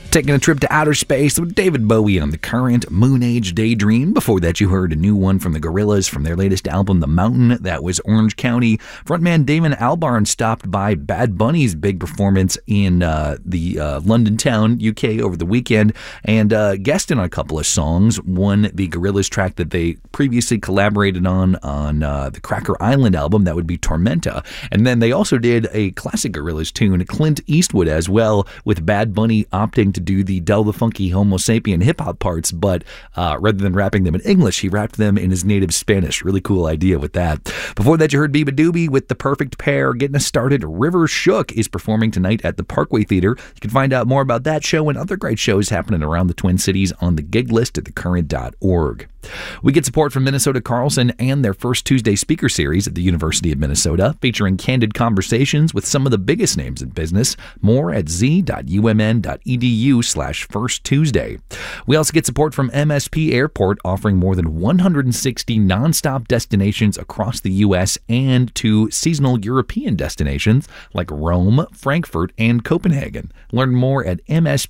Taking a trip to outer space with David Bowie on The Current, Moon Age Daydream. Before that, you heard a new one from the Gorillaz from their latest album, The Mountain. That was Orange County. Frontman Damon Albarn stopped by Bad Bunny's big performance in the London town, UK, over the weekend, and guested on a couple of songs. One, the Gorillaz track that they previously collaborated on the Cracker Island album, that would be Tormenta. And then they also did a classic Gorillaz tune, Clint Eastwood, as well, with Bad Bunny opting to do the Del the Funky Homo Sapien hip-hop parts, but rather than rapping them in English, he rapped them in his native Spanish. Really cool idea with that. Before that, you heard Biba Doobie with The Perfect Pair. Getting us started, River Shook is performing tonight at the Parkway Theater. You can find out more about that show and other great shows happening around the Twin Cities on the gig list at thecurrent.org. We get support from Minnesota Carlson and their First Tuesday speaker series at the University of Minnesota, featuring candid conversations with some of the biggest names in business. More at z.umn.edu/First Tuesday. We also get support from MSP Airport, offering more than 160 nonstop destinations across the U.S. and to seasonal European destinations like Rome, Frankfurt, and Copenhagen. Learn more at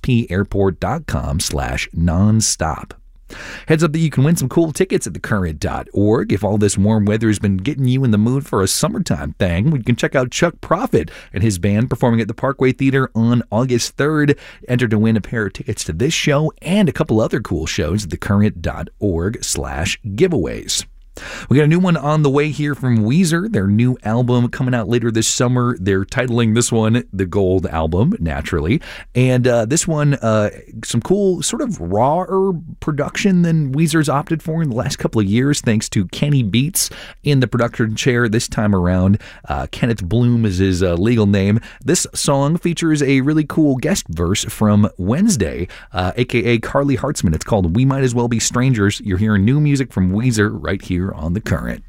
mspairport.com/nonstop. Heads up that you can win some cool tickets at thecurrent.org. If all this warm weather has been getting you in the mood for a summertime thing, we can check out Chuck Prophet and his band performing at the Parkway Theater on August 3rd. Enter to win a pair of tickets to this show and a couple other cool shows at thecurrent.org/giveaways. We got a new one on the way here from Weezer, their new album coming out later this summer. They're titling this one The Gold Album, naturally. And this one, some cool sort of rawer production than Weezer's opted for in the last couple of years, thanks to Kenny Beats in the production chair this time around. Kenneth Bloom is his legal name. This song features a really cool guest verse from Wednesday, a.k.a. Carly Hartzman. It's called We Might As Well Be Strangers. You're hearing new music from Weezer right here on The Current.